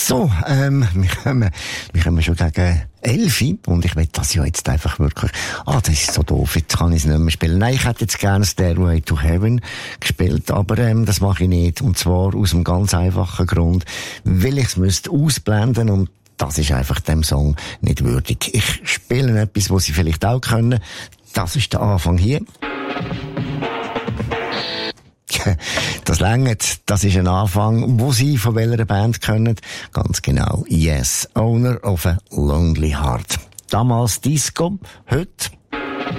So, wir kommen schon gegen 11 und ich will das ja jetzt einfach wirklich, das ist so doof, jetzt kann ich es nicht mehr spielen. Nein, ich hätte jetzt gerne Stairway to Heaven gespielt, aber das mache ich nicht. Und zwar aus einem ganz einfachen Grund, weil ich es müsste ausblenden und das ist einfach dem Song nicht würdig. Ich spiele etwas, was Sie vielleicht auch können. Das ist der Anfang hier. Das längert, das ist ein Anfang, wo Sie von welcher Band können. Ganz genau. Yes, Owner of a Lonely Heart. Damals Disco, heute